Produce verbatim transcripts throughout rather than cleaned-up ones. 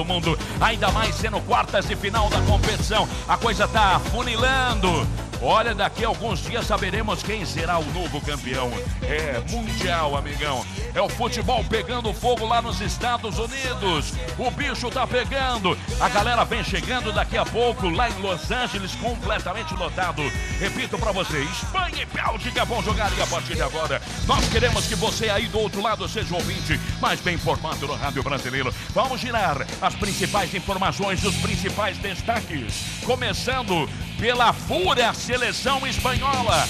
do mundo, ainda mais sendo quartas de final da competição. A coisa tá funilando. Olha, daqui a alguns dias saberemos quem será o novo campeão. É mundial, amigão. É o futebol pegando fogo lá nos Estados Unidos. O bicho tá pegando. A galera vem chegando daqui a pouco lá em Los Angeles, completamente lotado. Repito pra você, Espanha e Bélgica vão jogar e a partir de agora nós queremos que você aí do outro lado seja ouvinte mais bem informado no Rádio Brasileiro. Vamos girar as principais informações, os principais destaques. Começando pela fúria seleção espanhola.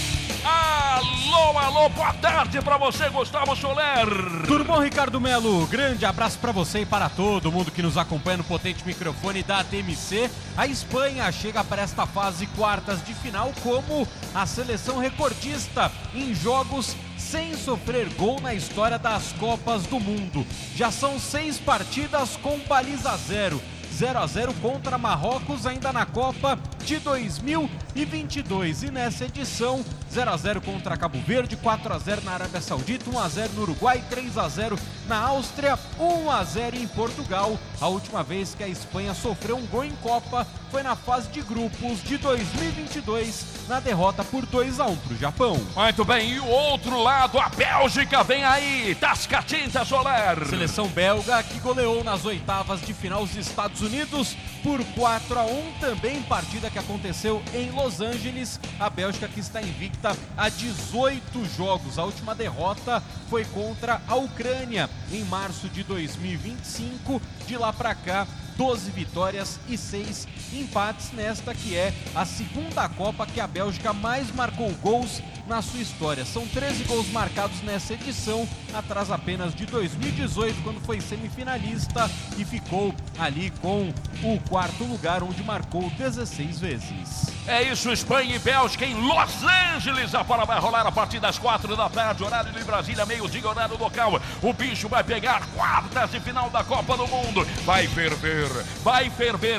Alô, alô, boa tarde pra você, Gustavo Soler. Tudo bom, Ricardo Melo? Grande abraço pra você e para todo mundo que nos acompanha no potente microfone da T M C. A Espanha chega para esta fase quartas de final como a seleção recordista em jogos sem sofrer gol na história das Copas do Mundo. Já são seis partidas com baliza zero. zero a zero contra Marrocos ainda na Copa de dois mil e vinte e dois. E nessa edição, zero a zero contra Cabo Verde, quatro a zero na Arábia Saudita, um a zero no Uruguai, três a zero na Áustria, um a zero em Portugal. A última vez que a Espanha sofreu um gol em Copa foi na fase de grupos de dois mil e vinte e dois, na derrota por dois a um para o Japão. Muito bem, e o outro lado, a Bélgica vem aí, Tasca Tinta Soler. Seleção belga que goleou nas oitavas de final os Estados Unidos por quatro a um, também partida que aconteceu em Los Angeles. A Bélgica que está invicta a dezoito jogos. A última derrota foi contra a Ucrânia em março de dois mil e vinte e cinco. De lá para cá, doze vitórias e seis empates nesta que é a segunda Copa que a Bélgica mais marcou gols na sua história. São treze gols marcados nessa edição, atrás apenas de dois mil e dezoito, quando foi semifinalista e ficou ali com o quarto lugar, onde marcou dezesseis vezes. É isso, Espanha e Bélgica em Los Angeles. A bola vai rolar a partir das quatro da tarde, horário de Brasília, meio-dia, horário local. O bicho vai pegar quartas de final da Copa do Mundo. Vai ferver, vai ferver,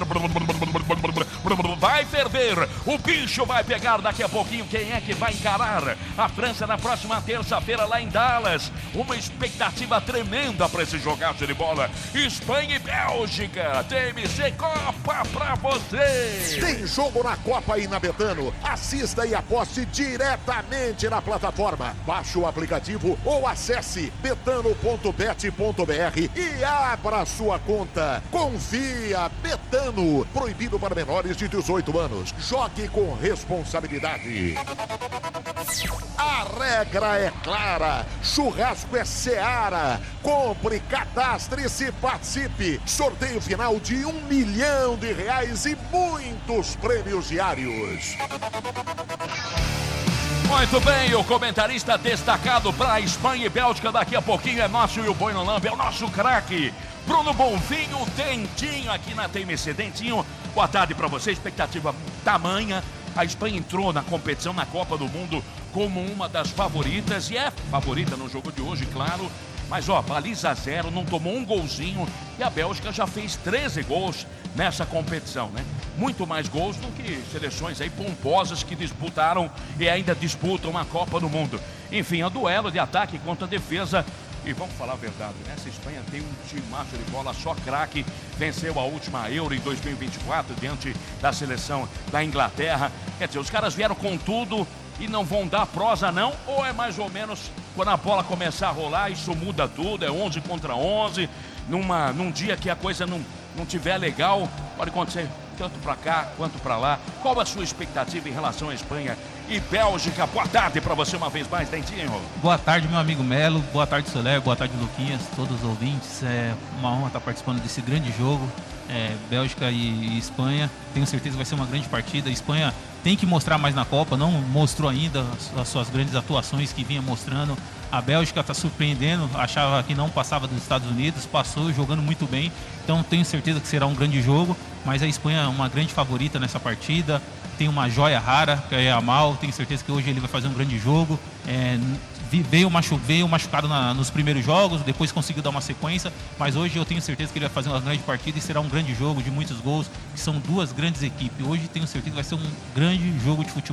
vai ferver. O bicho vai pegar daqui a pouquinho. Quem é que vai encarar a França na próxima terça-feira lá em Dallas? Uma expectativa tremenda para esse jogaço de bola. Espanha e Bélgica, T M C Copa pra você. Tem jogo na Copa aí na Betano. Assista e aposte diretamente na plataforma. Baixe o aplicativo ou acesse betano ponto bet ponto br e abra sua conta. Confia, Betano. Proibido para menores de dezoito anos. Jogue com responsabilidade. A regra é clara. Churrasco é Seara. Compre, cadastre-se e participe. Sorteio final de um milhão de reais e muitos prêmios diários. Muito bem, o comentarista destacado para Espanha e Bélgica daqui a pouquinho é nosso e o Boi no Lambe, é o nosso craque Bruno Bonfinho, Dentinho aqui na T M C. Dentinho, boa tarde para você, expectativa tamanha. A Espanha entrou na competição, na Copa do Mundo, como uma das favoritas, e é favorita no jogo de hoje, claro. Mas ó, baliza zero, não tomou um golzinho, e a Bélgica já fez treze gols nessa competição, né? Muito mais gols do que seleções aí pomposas que disputaram e ainda disputam a Copa do Mundo. Enfim, é um duelo de ataque contra defesa. E vamos falar a verdade, né? Essa Espanha tem um timaço de bola, só craque. Venceu a última Euro em dois mil e vinte e quatro diante da seleção da Inglaterra. Quer dizer, os caras vieram com tudo e não vão dar prosa não? Ou é mais ou menos quando a bola começar a rolar, isso muda tudo, é onze contra onze. Numa, num dia que a coisa não, não tiver legal, pode acontecer tanto para cá quanto para lá. Qual a sua expectativa em relação à Espanha e Bélgica? Boa tarde para você uma vez mais, Dentinho. Boa tarde, meu amigo Melo. Boa tarde, Soler. Boa tarde, Luquinhas. Todos os ouvintes. É uma honra estar participando desse grande jogo. É, Bélgica e, e Espanha. Tenho certeza que vai ser uma grande partida. A Espanha tem que mostrar mais na Copa. Não mostrou ainda as, as suas grandes atuações que vinha mostrando. A Bélgica está surpreendendo. Achava que não passava dos Estados Unidos. Passou jogando muito bem. Então tenho certeza que será um grande jogo. Mas a Espanha é uma grande favorita nessa partida. Tem uma joia rara, que é a Yamal. Tenho certeza que hoje ele vai fazer um grande jogo. É, veio, machu, veio machucado na, nos primeiros jogos, depois conseguiu dar uma sequência. Mas hoje eu tenho certeza que ele vai fazer uma grande partida e será um grande jogo de muitos gols, que são duas grandes equipes. Hoje tenho certeza que vai ser um grande jogo de futebol.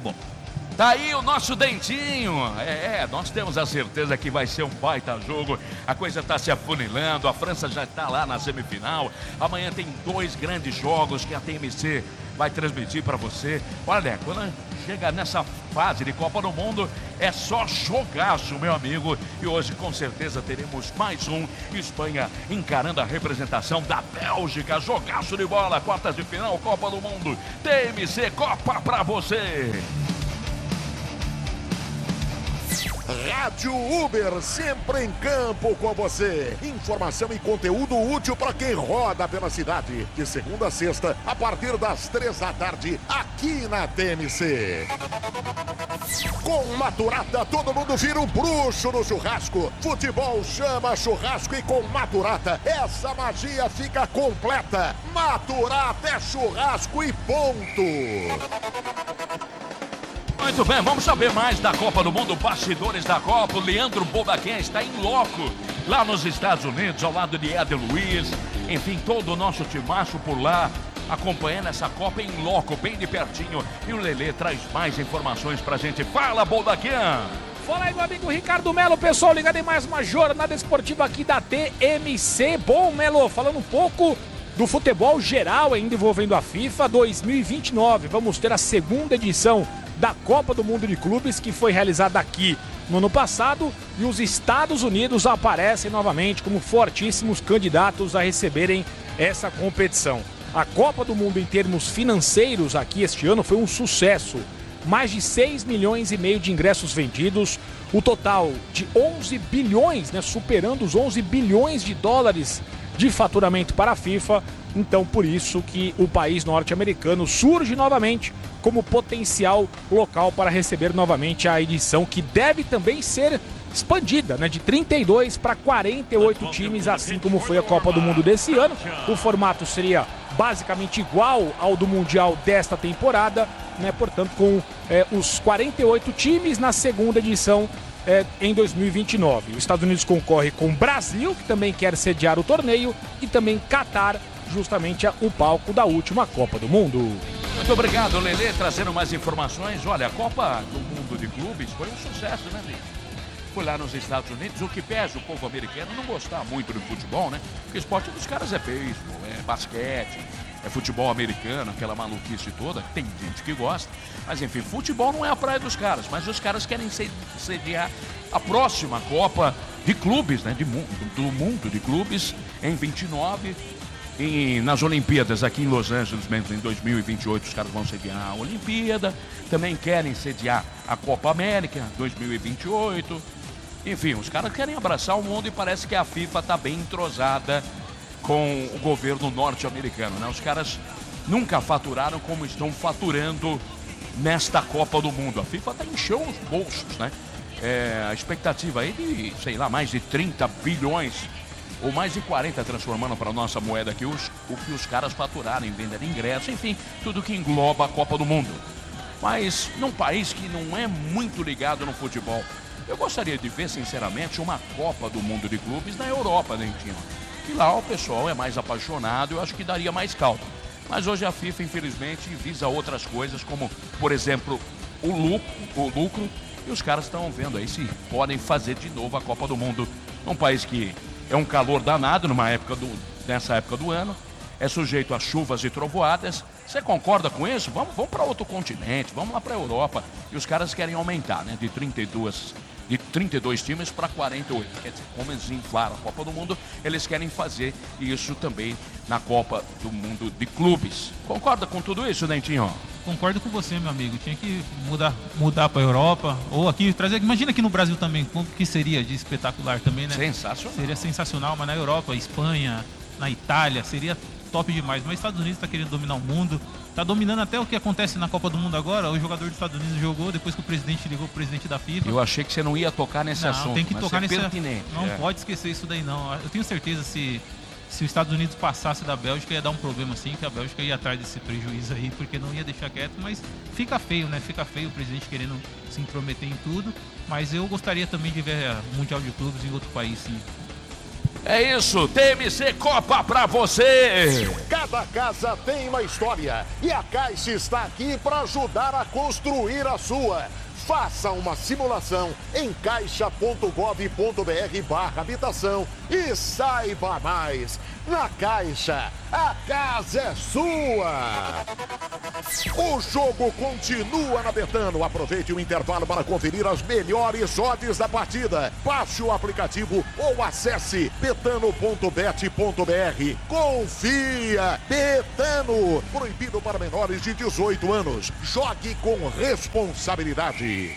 Tá aí o nosso Dentinho. É, é, nós temos a certeza que vai ser um baita jogo. A coisa tá se afunilando. A França já está lá na semifinal. Amanhã tem dois grandes jogos que a T M C vai transmitir para você. Olha, quando chega nessa fase de Copa do Mundo, é só jogaço, meu amigo. E hoje, com certeza, teremos mais um. Espanha encarando a representação da Bélgica. Jogaço de bola, quartas de final, Copa do Mundo. T M C Copa para você. Rádio Uber, sempre em campo com você. Informação e conteúdo útil para quem roda pela cidade. De segunda a sexta, a partir das três da tarde, aqui na T M C. Com Maturata, todo mundo vira um bruxo no churrasco. Futebol chama churrasco e com Maturata, essa magia fica completa. Maturata é churrasco e ponto. Muito bem, vamos saber mais da Copa do Mundo, bastidores da Copa. O Leandro Bobaquém está em loco, lá nos Estados Unidos, ao lado de Éder Luiz. Enfim, todo o nosso timaço por lá, acompanhando essa Copa em loco, bem de pertinho. E o Lelê traz mais informações pra gente. Fala, Bobaquém! Fala aí, meu amigo Ricardo Melo, pessoal, ligado em mais uma jornada esportiva aqui da T M C. Bom, Melo, falando um pouco do futebol geral ainda envolvendo a FIFA dois mil e vinte e nove. Vamos ter a segunda edição da Copa do Mundo de Clubes, que foi realizada aqui no ano passado, e os Estados Unidos aparecem novamente como fortíssimos candidatos a receberem essa competição. A Copa do Mundo em termos financeiros aqui este ano foi um sucesso. Mais de seis milhões e meio de ingressos vendidos, o total de onze bilhões, né, superando os onze bilhões de dólares de faturamento para a FIFA. Então, por isso que o país norte-americano surge novamente como potencial local para receber novamente a edição, que deve também ser expandida, né, de trinta e dois para quarenta e oito times, assim como foi a Copa do Mundo desse ano. O formato seria basicamente igual ao do Mundial desta temporada, né, portanto com é, os quarenta e oito times na segunda edição é, em dois mil e vinte e nove. Os Estados Unidos concorre com o Brasil, que também quer sediar o torneio, e também Catar, justamente o palco da última Copa do Mundo. Muito obrigado, Lelê, trazendo mais informações. Olha, a Copa do Mundo de Clubes foi um sucesso, né, Lelê? Foi lá nos Estados Unidos, o que pesa o povo americano não gostar muito do futebol, né? Porque o esporte dos caras é beisebol, é basquete, é futebol americano, aquela maluquice toda. Tem gente que gosta, mas enfim, futebol não é a praia dos caras, mas os caras querem sediar a próxima Copa de Clubes, né? De mundo, do mundo de clubes em vinte e nove. E nas Olimpíadas aqui em Los Angeles, mesmo em dois mil e vinte e oito, os caras vão sediar a Olimpíada. Também querem sediar a Copa América dois mil e vinte e oito. Enfim, os caras querem abraçar o mundo e parece que a FIFA está bem entrosada com o governo norte-americano, né? Os caras nunca faturaram como estão faturando nesta Copa do Mundo. A FIFA está enchendo os bolsos, né? É, a expectativa aí de, sei lá, mais de trinta bilhões ou mais de quarenta, transformando para a nossa moeda aqui os, o que os caras faturarem, vender ingresso, enfim, tudo que engloba a Copa do Mundo. Mas num país que não é muito ligado no futebol, eu gostaria de ver, sinceramente, uma Copa do Mundo de Clubes na Europa, Dentinho. E lá o pessoal é mais apaixonado, eu acho que daria mais caldo. Mas hoje a FIFA, infelizmente, visa outras coisas, como, por exemplo, o lucro, o lucro, e os caras estão vendo aí se podem fazer de novo a Copa do Mundo num país que é um calor danado numa época do, nessa época do ano, é sujeito a chuvas e trovoadas. Você concorda com isso? Vamos, vamos para outro continente, vamos lá para a Europa. E os caras querem aumentar, né? De trinta e dois, de trinta e dois times para quarenta e oito. Quer dizer, como eles inflaram a Copa do Mundo, eles querem fazer isso também na Copa do Mundo de Clubes. Concorda com tudo isso, Dentinho? Concordo com você, meu amigo. Tinha que mudar, mudar para a Europa ou aqui trazer. Imagina aqui no Brasil também, como que seria de espetacular também, né? Sensacional. Seria sensacional, mas na Europa, Espanha, na Itália, seria top demais. Mas os Estados Unidos está querendo dominar o mundo, está dominando até o que acontece na Copa do Mundo agora. O jogador dos Estados Unidos jogou depois que o presidente ligou o presidente da FIFA. Eu achei que você não ia tocar nesse não, assunto. Tem que mas tocar é nesse. pertinente. Não é. pode esquecer isso daí, não. Eu tenho certeza se se os Estados Unidos passasse da Bélgica ia dar um problema assim, que a Bélgica ia atrás desse prejuízo aí, porque não ia deixar quieto. Mas fica feio, né? Fica feio o presidente querendo se intrometer em tudo. Mas eu gostaria também de ver o Mundial de Clubes em outro país, sim. É isso, T M C Copa pra você! Cada casa tem uma história e a Caixa está aqui para ajudar a construir a sua. Faça uma simulação em caixa ponto gov ponto br barra habitação e saiba mais. Na Caixa, a casa é sua! O jogo continua na Betano. Aproveite o intervalo para conferir as melhores odds da partida. Baixe o aplicativo ou acesse betano ponto bet ponto br. Confia! Betano! Proibido para menores de dezoito anos. Jogue com responsabilidade.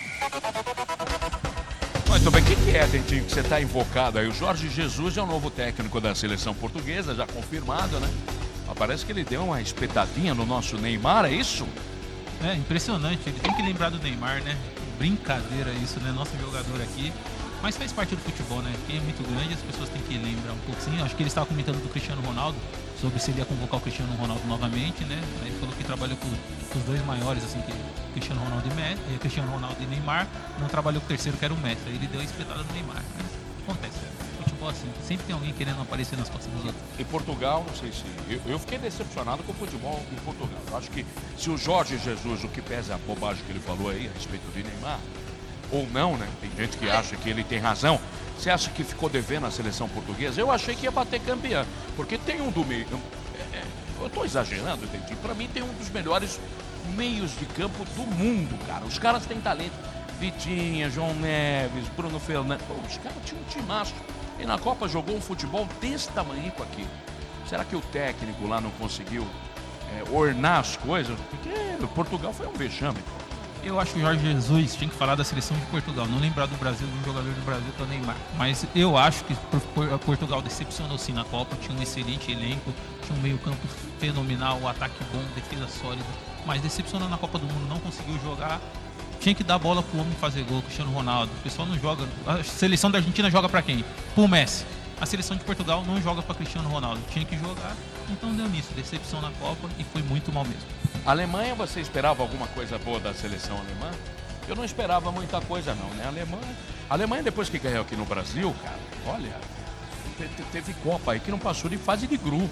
Muito bem, o que, que é, Dentinho, que você está invocado aí? O Jorge Jesus é o novo técnico da seleção portuguesa, já confirmado, né? Mas parece que ele deu uma espetadinha no nosso Neymar, é isso? É, impressionante, ele tem que lembrar do Neymar, né? Brincadeira isso, né? Nosso jogador aqui. Mas faz parte do futebol, né? Quem é muito grande, as pessoas têm que lembrar um pouquinho. Acho que ele estava comentando do Cristiano Ronaldo, sobre se ele ia convocar o Cristiano Ronaldo novamente, né? Aí ele falou que trabalhou com, com os dois maiores, assim, que Cristiano Ronaldo e, Messi, Cristiano Ronaldo e Neymar. Não trabalhou com o terceiro, que era o Messi. Aí ele deu a espetada do Neymar. Mas acontece, né? Futebol assim, sempre tem alguém querendo aparecer nas costas dos outros. Em Portugal, não sei se... Eu, eu fiquei decepcionado com o futebol em Portugal. Eu acho que se o Jorge Jesus, o que pesa a bobagem que ele falou aí a respeito de Neymar, ou não, né? Tem gente que acha que ele tem razão. Você acha que ficou devendo a seleção portuguesa? Eu achei que ia bater campeã, porque tem um do meio... É, é, eu tô exagerando, entendi. Pra mim tem um dos melhores meios de campo do mundo, cara. Os caras têm talento. Vitinha, João Neves, Bruno Fernandes. Pô, os caras tinham um timaço. E na Copa jogou um futebol desse tamanho aqui. Será que o técnico lá não conseguiu é, ornar as coisas? Porque Portugal foi um vexame. Eu acho que o Jorge Jesus tinha que falar da seleção de Portugal, não lembrar do Brasil, de um jogador do Brasil que é o Neymar. Mas eu acho que Portugal decepcionou sim na Copa, tinha um excelente elenco, tinha um meio campo fenomenal, um ataque bom, defesa sólida, mas decepcionou na Copa do Mundo, não conseguiu jogar. Tinha que dar bola pro homem fazer gol, Cristiano Ronaldo. O pessoal não joga. A seleção da Argentina joga pra quem? Pro Messi. A seleção de Portugal não joga pra Cristiano Ronaldo. Tinha que jogar, então deu nisso. Decepção na Copa e foi muito mal mesmo. Alemanha, você esperava alguma coisa boa da seleção alemã? Eu não esperava muita coisa não, né? A Alemanha, a Alemanha depois que ganhou aqui no Brasil, cara, olha, teve Copa aí que não passou de fase de grupo.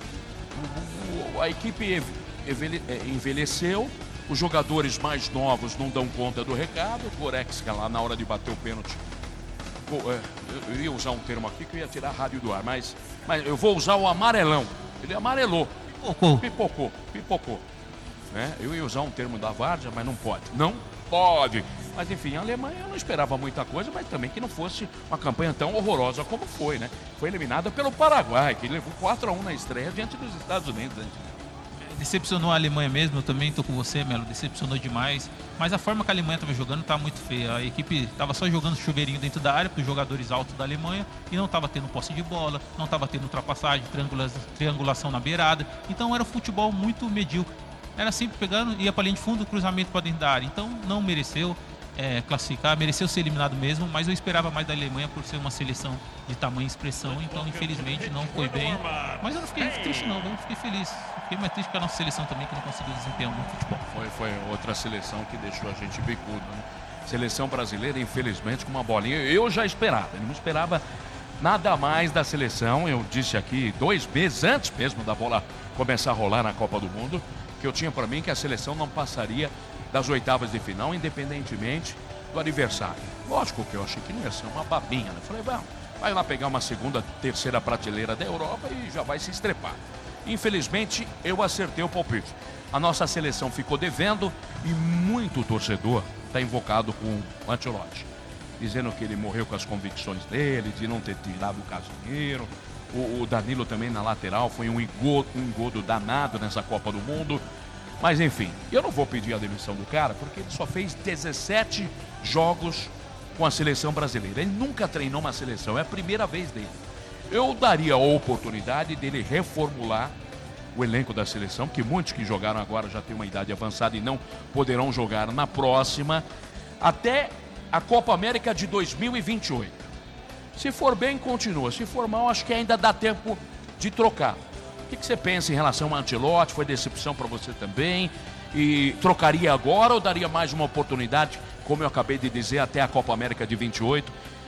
A equipe envelheceu, os jogadores mais novos não dão conta do recado. O Goretzka lá na hora de bater o pênalti, eu ia usar um termo aqui que eu ia tirar a rádio do ar, mas, mas eu vou usar o amarelão. Ele amarelou, pipocou, pipocou, pipocou. Né? Eu ia usar um termo da várzea, mas não pode. Não pode. Mas enfim, a Alemanha eu não esperava muita coisa, mas também que não fosse uma campanha tão horrorosa como foi, né? Foi eliminada pelo Paraguai, que levou quatro a um na estreia diante dos Estados Unidos. Né? Decepcionou a Alemanha mesmo, eu também estou com você, Melo, decepcionou demais. Mas a forma que a Alemanha estava jogando estava muito feia. A equipe estava só jogando chuveirinho dentro da área para os jogadores altos da Alemanha e não estava tendo posse de bola, não estava tendo ultrapassagem, triangulação na beirada. Então era um futebol muito medíocre. Era sempre pegando, ia para a linha de fundo, cruzamento para dentro da área. Então não mereceu é, classificar, mereceu ser eliminado mesmo, mas eu esperava mais da Alemanha por ser uma seleção de tamanho e expressão. Então infelizmente não foi bem. Mas eu não fiquei triste não, eu fiquei feliz. Fiquei mais triste que a nossa seleção também, que não conseguiu desempenhar um bom futebol. Foi, foi outra seleção que deixou a gente bicudo, né? Seleção brasileira, infelizmente, com uma bolinha. Eu já esperava, eu não esperava nada mais da seleção. Eu disse aqui dois meses antes mesmo da bola começar a rolar na Copa do Mundo, que eu tinha para mim que a seleção não passaria das oitavas de final, independentemente do adversário. Lógico que eu achei que não ia ser uma babinha, né? Falei, bom, vai lá pegar uma segunda, terceira prateleira da Europa e já vai se estrepar. Infelizmente, eu acertei o palpite. A nossa seleção ficou devendo e muito torcedor está invocado com o Ancelotti, dizendo que ele morreu com as convicções dele, de não ter tirado o Casemiro. O Danilo também na lateral foi um engodo, um engodo danado nessa Copa do Mundo. Mas enfim, eu não vou pedir a demissão do cara, porque ele só fez dezessete jogos com a seleção brasileira. Ele nunca treinou uma seleção, é a primeira vez dele. Eu daria a oportunidade dele reformular o elenco da seleção, que muitos que jogaram agora já têm uma idade avançada e não poderão jogar na próxima, até a Copa América de dois mil e vinte e oito. Se for bem, continua. Se for mal, acho que ainda dá tempo de trocar. O que, que você pensa em relação ao Ancelotti? Foi decepção para você também? E trocaria agora ou daria mais uma oportunidade, como eu acabei de dizer, até a Copa América de vinte e oito?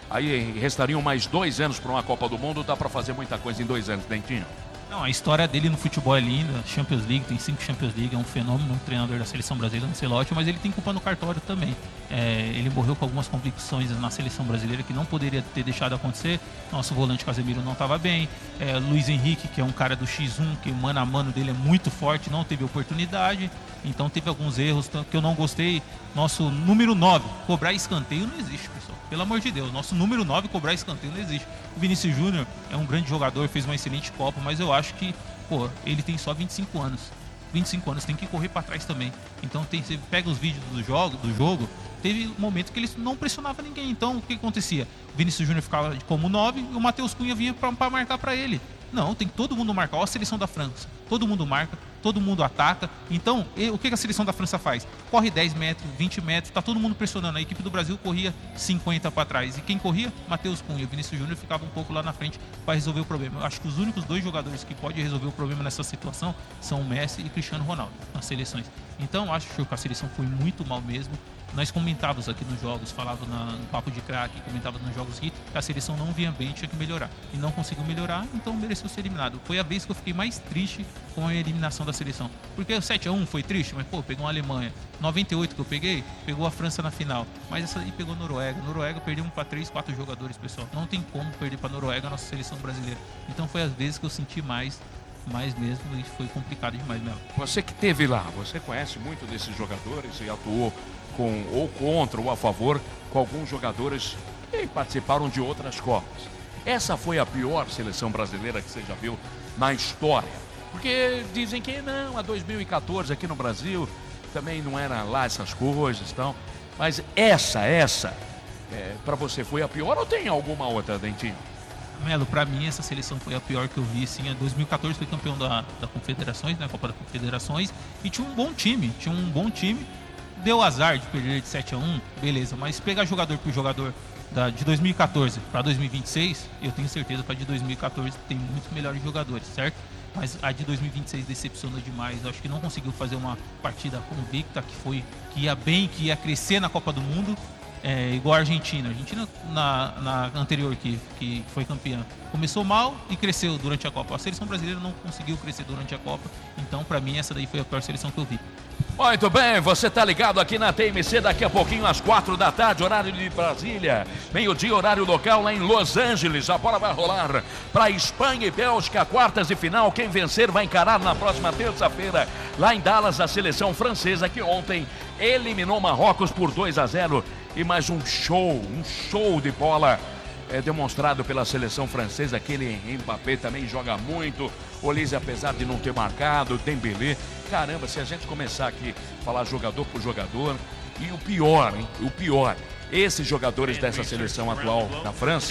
Aí restariam mais dois anos para uma Copa do Mundo, dá para fazer muita coisa em dois anos, Dentinho. Não, a história dele no futebol é linda, Champions League, tem cinco Champions League, é um fenômeno, um treinador da seleção brasileira, Ancelotti, mas ele tem culpa no cartório também. É, ele morreu com algumas complicações na seleção brasileira que não poderia ter deixado acontecer. Nosso volante Casemiro não estava bem, é, Luiz Henrique, que é um cara do xis um, que o mano a mano dele é muito forte, não teve oportunidade, então teve alguns erros que eu não gostei. Nosso número nove, cobrar escanteio não existe, pessoal. Pelo amor de Deus, nosso número nove, cobrar escanteio não existe. O Vinícius Júnior é um grande jogador, fez uma excelente Copa, mas eu acho que, pô, ele tem só vinte e cinco anos. vinte e cinco anos, tem que correr para trás também. Então tem, você pega os vídeos do jogo, do jogo, teve um momento que ele não pressionava ninguém. Então o que acontecia? O Vinícius Júnior ficava como nove e o Matheus Cunha vinha para marcar para ele. Não, tem que todo mundo marcar. Olha a seleção da França. Todo mundo marca, todo mundo ataca. Então, o que a seleção da França faz? Corre dez metros, vinte metros, tá todo mundo pressionando. A equipe do Brasil corria cinquenta para trás. E quem corria? Matheus Cunha. O Vinícius Júnior ficava um pouco lá na frente para resolver o problema. Eu acho que os únicos dois jogadores que podem resolver o problema nessa situação são o Messi e Cristiano Ronaldo, nas seleções. Então, acho que a seleção foi muito mal mesmo. Nós comentávamos aqui nos jogos, falava na, no Papo de Craque, comentávamos nos jogos que a seleção não vinha bem, tinha que melhorar. E não conseguiu melhorar, então mereceu ser eliminado. Foi a vez que eu fiquei mais triste com a eliminação da seleção. Porque o sete a um foi triste, mas pô, pegou a Alemanha. noventa e oito que eu peguei, pegou a França na final. Mas essa aí pegou a Noruega. Noruega perdeu para três, quatro jogadores, pessoal. Não tem como perder para a Noruega a nossa seleção brasileira. Então foi as vezes que eu senti mais, mais mesmo, e foi complicado demais mesmo. Você que esteve lá, você conhece muito desses jogadores e atuou com, ou contra ou a favor com alguns jogadores que participaram de outras Copas. Essa foi a pior seleção brasileira que você já viu na história. Porque dizem que não, a dois mil e quatorze aqui no Brasil também não era lá essas coisas, então. Mas essa, essa, é, para você foi a pior ou tem alguma outra, Dentinho? Melo, pra mim essa seleção foi a pior que eu vi, sim. Em dois mil e quatorze foi campeão da, da Confederações, né, Copa da Confederações, e tinha um bom time, tinha um bom time. Deu azar de perder de sete a um, beleza, mas pegar jogador por jogador da, de dois mil e quatorze para dois mil e vinte e seis, eu tenho certeza que a de dois mil e quatorze tem muito melhores jogadores, certo? Mas a de dois mil e vinte e seis decepcionou demais. Eu acho que não conseguiu fazer uma partida convicta, que foi, que ia bem, que ia crescer na Copa do Mundo, é, igual a Argentina. A Argentina, na, na anterior, que, que foi campeã, começou mal e cresceu durante a Copa. A seleção brasileira não conseguiu crescer durante a Copa, então para mim essa daí foi a pior seleção que eu vi. Muito bem, você tá ligado aqui na T M C, daqui a pouquinho às quatro da tarde, horário de Brasília, meio-dia, horário local lá em Los Angeles. A bola vai rolar para Espanha e Bélgica, quartas de final. Quem vencer vai encarar na próxima terça-feira lá em Dallas a seleção francesa, que ontem eliminou Marrocos por dois a zero. E mais um show, um show de bola é demonstrado pela seleção francesa. Aquele Mbappé também joga muito. Olise, apesar de não ter marcado, Dembélé. Caramba, se a gente começar aqui a falar jogador por jogador, e o pior, hein? O pior, esses jogadores dessa seleção atual da França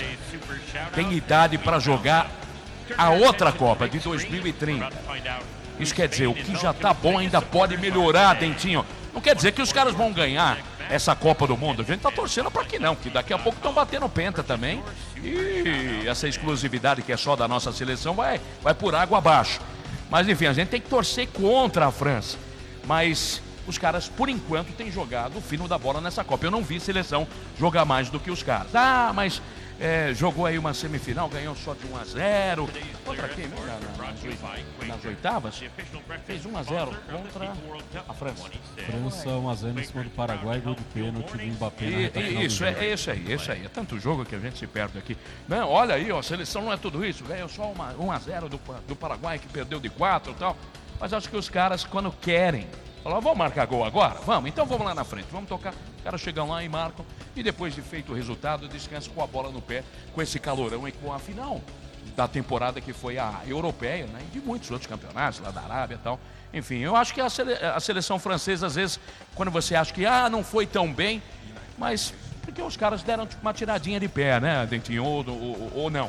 têm idade para jogar a outra Copa de dois mil e trinta. Isso quer dizer, o que já tá bom ainda pode melhorar, Dentinho. Não quer dizer que os caras vão ganhar essa Copa do Mundo. A gente tá torcendo para que não, que daqui a pouco estão batendo penta também. E essa exclusividade que é só da nossa seleção vai, vai por água abaixo. Mas enfim, a gente tem que torcer contra a França. Mas os caras, por enquanto, têm jogado o fino da bola nessa Copa. Eu não vi seleção jogar mais do que os caras. Ah, mas é, jogou aí uma semifinal, ganhou só de um a zero. Contra quem? Nas, nas oitavas? Fez um a zero contra a França. França um a zero em cima do Paraguai, gol de pênalti do Mbappé na reta final do Isso, jogo. é, é isso aí, é isso aí. É tanto jogo que a gente se perde aqui. Não, olha aí, ó, a seleção não é tudo isso. Ganhou só uma, um a zero do, do Paraguai, que perdeu de quatro e tal. Mas acho que os caras, quando querem, falam, vamos marcar gol agora? Vamos, então vamos lá na frente, vamos tocar. Os caras chegam lá e marcam. E depois de feito o resultado, descansam com a bola no pé, com esse calorão e com a final da temporada que foi a europeia, né? E de muitos outros campeonatos, lá da Arábia e tal. Enfim, eu acho que a, sele a seleção francesa, às vezes, quando você acha que ah, não foi tão bem, mas porque os caras deram tipo, uma tiradinha de pé, né, Dentinho, ou, ou, ou não.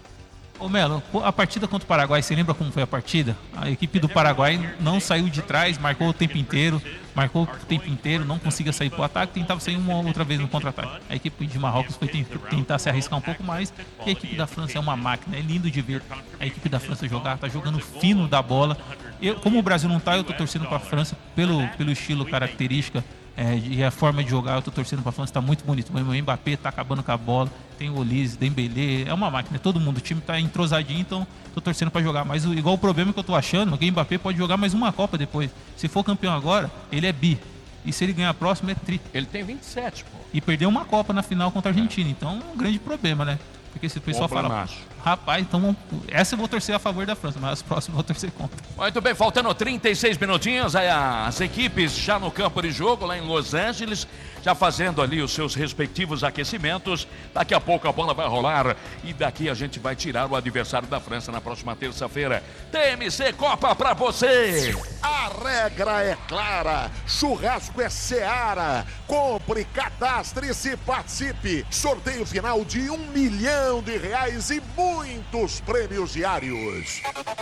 Ô Melo, a partida contra o Paraguai, você lembra como foi a partida? A equipe do Paraguai não saiu de trás, marcou o tempo inteiro, marcou o tempo inteiro, não conseguia sair pro ataque, tentava sair uma outra vez no contra-ataque. A equipe de Marrocos foi tentar se arriscar um pouco mais, e a equipe da França é uma máquina, é lindo de ver a equipe da França jogar, tá jogando fino da bola. Eu, como o Brasil não tá, eu tô torcendo pra França pelo, pelo estilo característica É, e a forma de jogar, eu tô torcendo pra França, tá muito bonito. O Mbappé tá acabando com a bola, tem o Olise, Dembélé, é uma máquina, todo mundo, o time tá entrosadinho, então tô torcendo pra jogar. Mas o, igual o problema que eu tô achando, é que o Mbappé pode jogar mais uma Copa depois. Se for campeão agora, ele é bi. E se ele ganhar a próxima, é tri. Ele tem vinte e sete, pô. E perdeu uma Copa na final contra a Argentina, então é um grande problema, né? Porque esse pessoal Bom, fala, rapaz, então essa eu vou torcer a favor da França, mas as próximas eu vou torcer contra. Muito bem, faltando trinta e seis minutinhos, aí as equipes já no campo de jogo, lá em Los Angeles, já fazendo ali os seus respectivos aquecimentos. Daqui a pouco a bola vai rolar e daqui a gente vai tirar o adversário da França na próxima terça-feira. T M C Copa pra você! A regra é clara, churrasco é Seara. Compre, cadastre-se e participe. Sorteio final de um milhão de reais e muitos prêmios diários.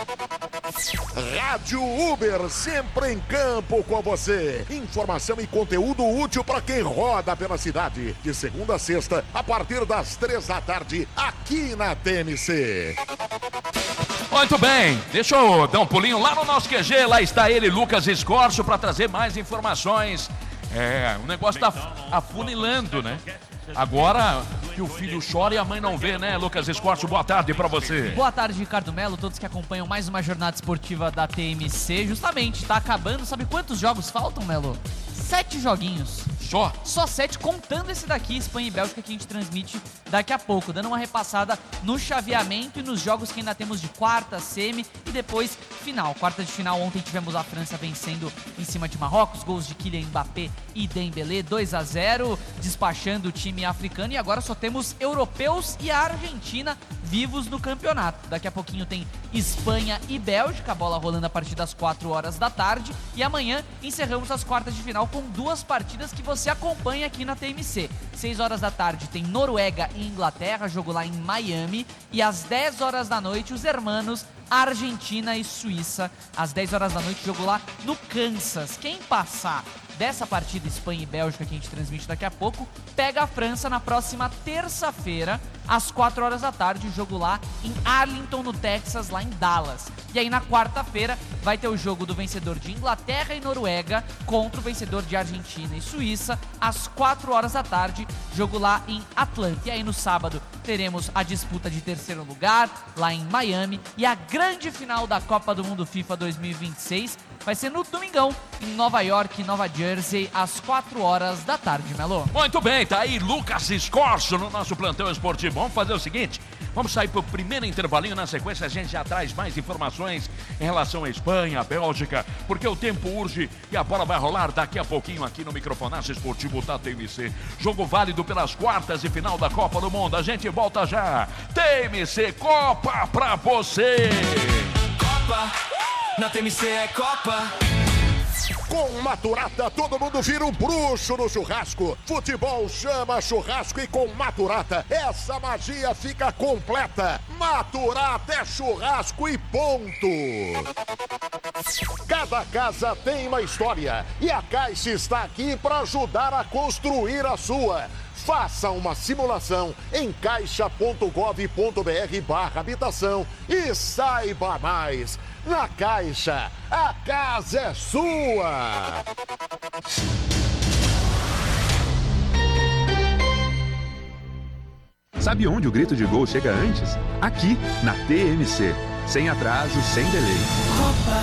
Rádio Uber, sempre em campo com você. Informação e conteúdo útil para quem roda pela cidade. De segunda a sexta, a partir das três da tarde, aqui na T M C. Muito bem, deixa eu dar um pulinho lá no nosso Q G. Lá está ele, Lucas Escorcio, para trazer mais informações. É, o negócio tá afunilando, né? Agora que o filho chora e a mãe não vê, né, Lucas Escorcio? Boa tarde pra você. Boa tarde, Ricardo Melo, todos que acompanham mais uma jornada esportiva da T M C. Justamente, tá acabando. Sabe quantos jogos faltam, Melo? Sete joguinhos. Só? Só sete, contando esse daqui, Espanha e Bélgica, que a gente transmite daqui a pouco. Dando uma repassada no chaveamento e nos jogos que ainda temos de quarta, semi e depois final. Quarta de final, ontem tivemos a França vencendo em cima de Marrocos. Gols de Kylian Mbappé e Dembélé, dois a zero, despachando o time africano. E agora só temos europeus e a Argentina vivos no campeonato. Daqui a pouquinho tem Espanha e Bélgica, a bola rolando a partir das quatro horas da tarde. E amanhã encerramos as quartas de final com duas partidas que você acompanha aqui na T M C. seis horas da tarde tem Noruega e Inglaterra, jogo lá em Miami. E às dez horas da noite, os hermanos Argentina e Suíça. Às dez horas da noite, jogo lá no Kansas. Quem passar dessa partida Espanha e Bélgica que a gente transmite daqui a pouco, pega a França na próxima terça-feira, às quatro horas da tarde, jogo lá em Arlington, no Texas, lá em Dallas. E aí na quarta-feira vai ter o jogo do vencedor de Inglaterra e Noruega contra o vencedor de Argentina e Suíça, às quatro horas da tarde, jogo lá em Atlanta. E aí no sábado teremos a disputa de terceiro lugar lá em Miami e a grande final da Copa do Mundo FIFA dois mil e vinte e seis vai ser no domingão, em Nova York, Nova Jersey, às quatro horas da tarde, Melo. Muito bem, tá aí Lucas Escorcio no nosso plantão esportivo. Vamos fazer o seguinte, vamos sair pro primeiro intervalinho, na sequência a gente já traz mais informações em relação à Espanha, à Bélgica, porque o tempo urge e a bola vai rolar daqui a pouquinho aqui no microfonaço esportivo da T M C. Jogo válido pelas quartas e final da Copa do Mundo. A gente volta já. T M C Copa pra você. Copa, na T M C é Copa. Com Maturata, todo mundo vira um bruxo no churrasco. Futebol chama churrasco e com Maturata, essa magia fica completa. Maturata é churrasco e ponto. Cada casa tem uma história e a Caixa está aqui para ajudar a construir a sua. Faça uma simulação em caixa ponto gov ponto br barra habitação e saiba mais. Na Caixa, a casa é sua! Sabe onde o grito de gol chega antes? Aqui, na T M C. Sem atraso, sem delay. Copa.